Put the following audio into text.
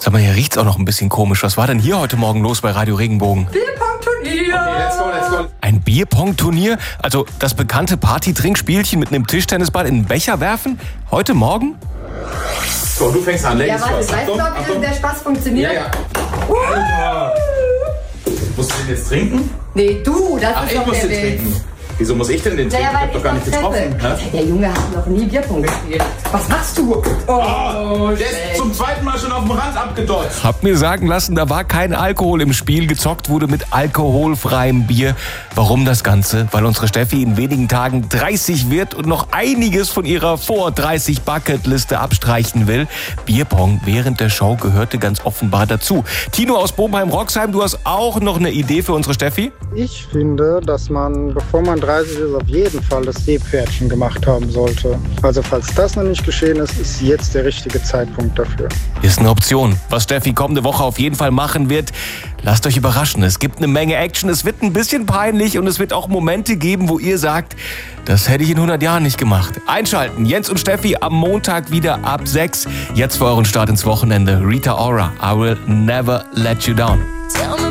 Sag mal, hier riecht's auch noch ein bisschen komisch. Was war denn hier heute Morgen los bei Radio Regenbogen? Bierpong-Turnier! Okay, let's go. Ein Bierpong-Turnier? Also das bekannte Party-Trinkspielchen mit einem Tischtennisball in einen Becher werfen? Heute Morgen? So, du fängst an. Ja, warte, weißt du, ob der Spaß funktioniert? Ja. Alter. Musst du den jetzt trinken? Nee, du, das Ach, ist ich doch muss der den Witz. trinken. Wieso muss ich denn den trinken? Ja, Ich weil hab doch gar nicht getroffen. Hä? Der Junge hat noch nie Bierpong gespielt. Was machst du? Der ist zum zweiten Mal schon auf dem Rand abgedeutscht. Hab mir sagen lassen, da war kein Alkohol im Spiel. Gezockt wurde mit alkoholfreiem Bier. Warum das Ganze? Weil unsere Steffi in wenigen Tagen 30 wird und noch einiges von ihrer vor 30 Bucketliste abstreichen will. Bierpong während der Show gehörte ganz offenbar dazu. Tino aus Bobenheim-Roxheim, du hast auch noch eine Idee für unsere Steffi? Ich finde, dass man, bevor man 30 ist, auf jeden Fall das Seepferdchen gemacht haben sollte. Also falls das noch nicht geschehen ist, ist jetzt der richtige Zeitpunkt dafür. Ist eine Option. Was Steffi kommende Woche auf jeden Fall machen wird, lasst euch überraschen. Es gibt eine Menge Action, es wird ein bisschen peinlich und es wird auch Momente geben, wo ihr sagt, das hätte ich in 100 Jahren nicht gemacht. Einschalten, Jens und Steffi am Montag wieder ab 6. Jetzt für euren Start ins Wochenende. Rita Ora, I will never let you down. Tell me